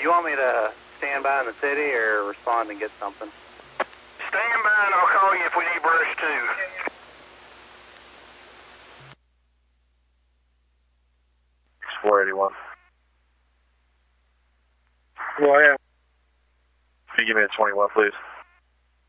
you want me to stand by in the city or respond and get something? Stand by and I'll call you if we need brush too. 481. Well, yeah. Can you give me a 21, please?